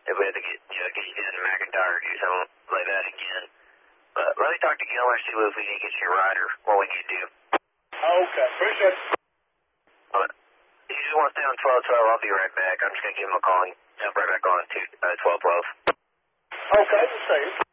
if we had to get you down to McIntyre or do something like that again. But let me talk to Gilmer, see if we can get you a ride or what we need to do. Okay, appreciate it. But if you just want to stay on 1212, I'll be right back. I'm just going to give him a call and jump right back on to 1212. Okay, just say it.